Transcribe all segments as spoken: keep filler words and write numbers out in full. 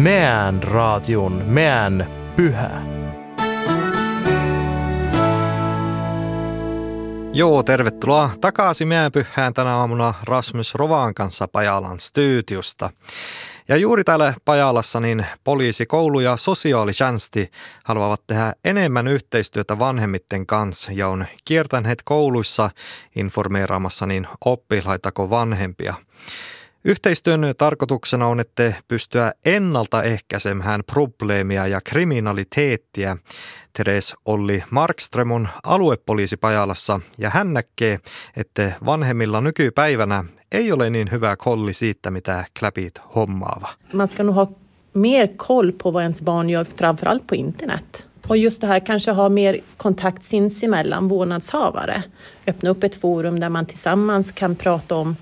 meidän radion, meidän pyhä. Joo, tervetuloa takaisin meidän pyhään tänä aamuna Rasmus Rovaan kanssa Pajalan studiosta. Ja juuri täällä Pajalassa niin poliisi, koulu ja sosiaalitjänsti haluavat tehdä enemmän yhteistyötä vanhemmitten kanssa ja on kiertäneet kouluissa informeeraamassa niin oppilaita kuin vanhempia. Yhteistyön tarkoituksena on, että pystyä ennaltaehkäisemään probleemia ja kriminaliteettia. Teres Olli Markström on aluepoliisi Pajalassa ja hän näkee, että vanhemmilla nykypäivänä ei ole niin hyvä kolli siitä, mitä kläpit hommaava. Man ska nog ha mer koll på vad ens barn gör, framförallt på internet. Och just det här kanske ha mer kontakt sinsemellan vårdnadshavare. Öppna upp ett forum där man tillsammans kan prata om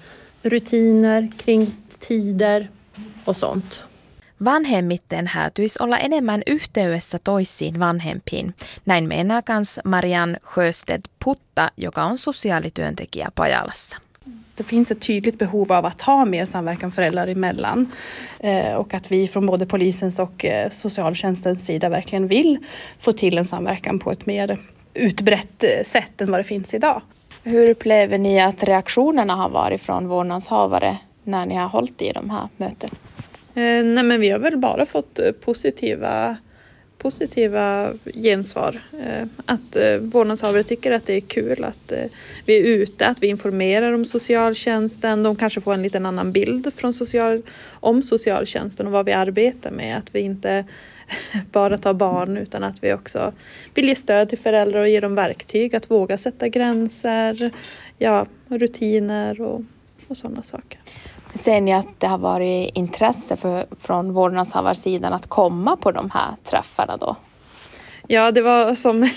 rutiner kring tider och sånt. Vanhemmitten häätyisi olla enemmän yhteydessä toisiin vanhempiin. Näin meinaa kans Marianne Sjöstedt Putta, joka on sosiaalityöntekijä Pajalassa. Det finns ett tydligt behov av att ha mer samverkan föräldrar emellan eh, och att vi från både polisens och eh, socialtjänstens sida verkligen vill få till en samverkan på ett mer utbrett eh, sätt än vad det finns idag. Hur upplever ni att reaktionerna har varit från vårdnadshavare när ni har hållit i de här mötena? Eh, nej men vi har väl bara fått positiva, positiva gensvar. Eh, att eh, vårdnadshavare tycker att det är kul att eh, vi är ute, att vi informerar om socialtjänsten. De kanske får en liten annan bild från social, om socialtjänsten och vad vi arbetar med. Att vi inte bara tar barn utan att vi också vill ge stöd till föräldrar och ge dem verktyg att våga sätta gränser, ja, rutiner och, och sådana saker. Ser ni att det har varit intresse för, från vårdnadshavarsidan att komma på de här träffarna då? Ja, det var som,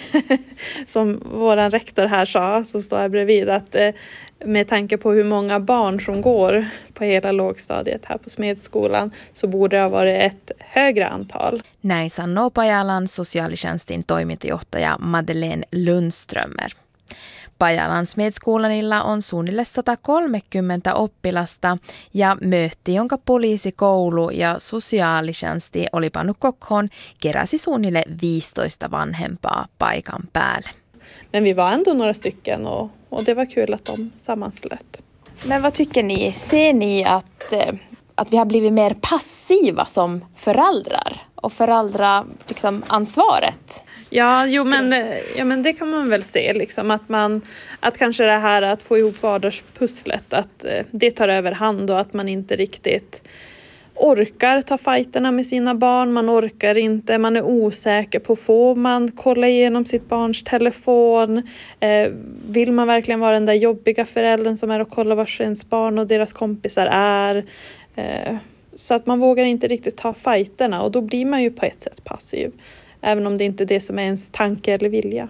som våran rektor här sa, så står jag bredvid, att eh, med tanke på hur många barn som går på hela lågstadiet här på Smedskolan så borde det ha varit ett högre antal. Näin sanoo Pajalan sosiaalitjänstin toimintajohtaja Madeleine Lundströmer. Pajalan Smedskolanilla on suunnilleen sata kolmekymmentä oppilasta ja möötti, jonka poliisi, koulu ja sosiaalitjänsti oli pannut kokoon, keräsi suunnilleen viisitoista vanhempaa paikan päälle. Men vi var ändå några stycken och, och det var kul att de sammanslöt. Men vad tycker ni? Ser ni att, att vi har blivit mer passiva som föräldrar och föräldra liksom ansvaret? Ja, jo, men, ja, men det kan man väl se. Liksom, att, man, att kanske det här att få ihop vardagspusslet, att det tar över hand och att man inte riktigt orkar ta fighterna med sina barn. Man orkar inte, man är osäker på får man kolla igenom sitt barns telefon. Eh, vill man verkligen vara den där jobbiga föräldern som är och kollar var ens barn och deras kompisar är. Eh, så att man vågar inte riktigt ta fighterna och då blir man ju på ett sätt passiv. Även om det inte är det som är ens tanke eller vilja.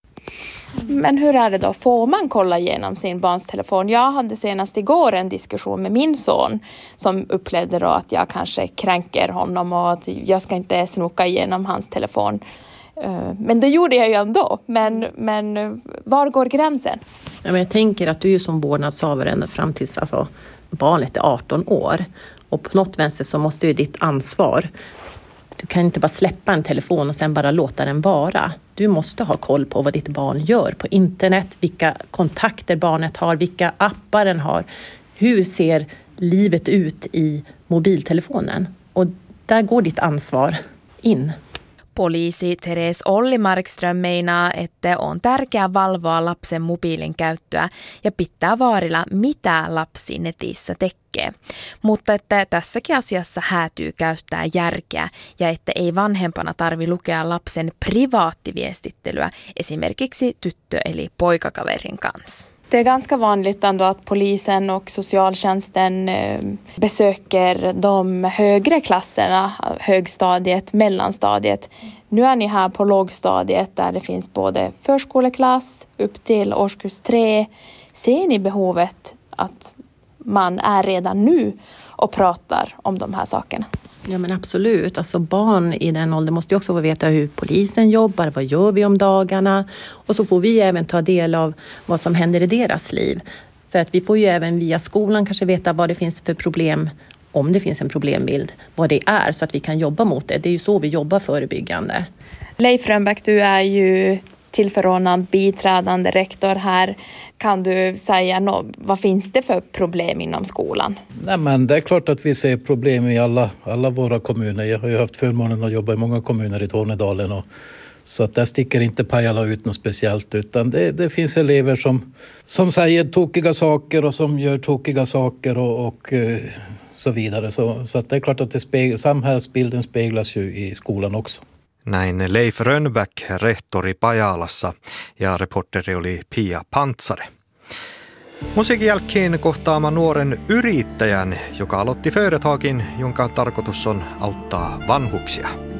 Men hur är det då? Får man kolla igenom sin barns telefon? Jag hade senast igår en diskussion med min son som upplevde då att jag kanske kränker honom och att jag ska inte snoka igenom hans telefon. Men det gjorde jag ju ändå. Men, men var går gränsen? Ja, men jag tänker att du är som vårdnadshavare ända fram tills alltså, barnet är arton år. Och på något vänster så måste ju ditt ansvar. Du kan inte bara släppa en telefon och sen bara låta den vara. Du måste ha koll på vad ditt barn gör på internet, vilka kontakter barnet har, vilka appar den har. Hur ser livet ut i mobiltelefonen? Och där går ditt ansvar in. Poliisi Teres Olli Markström meinaa, että on tärkeää valvoa lapsen mobiilin käyttöä ja pitää vaarilla, mitä lapsi netissä tekee. Mutta että tässäkin asiassa häätyy käyttää järkeä ja että ei vanhempana tarvi lukea lapsen privaattiviestittelyä esimerkiksi tyttö- eli poikakaverin kanssa. Det är ganska vanligt ändå att polisen och socialtjänsten besöker de högre klasserna, högstadiet, mellanstadiet. Nu är ni här på lågstadiet där det finns både förskoleklass upp till årskurs tre. Ser ni behovet att man är redan nu och pratar om de här sakerna? Ja men absolut, alltså barn i den åldern måste ju också få veta hur polisen jobbar, vad gör vi om dagarna och så får vi även ta del av vad som händer i deras liv. För att vi får ju även via skolan kanske veta vad det finns för problem om det finns en problembild, vad det är så att vi kan jobba mot det. Det är ju så vi jobbar förebyggande. Leif Rönnbäck, du är ju tillförordnad biträdande rektor här. Kan du säga no, vad finns det för problem inom skolan? Nej, men det är klart att vi ser problem i alla, alla våra kommuner. Jag har ju haft förmånen att jobba i många kommuner i Tornedalen. Och, så att där sticker inte Pajala ut något speciellt. Utan det, det finns elever som, som säger tokiga saker och som gör tokiga saker och, och så vidare. Så, så att det är klart att det spegl, samhällsbilden speglas ju i skolan också. Näin Leif Rönnbäck, rehtori Pajalassa, ja reporteri oli Pia Pantsare. Musiikin jälkeen kohtaama nuoren yrittäjän, joka aloitti företagin, jonka tarkoitus on auttaa vanhuksia.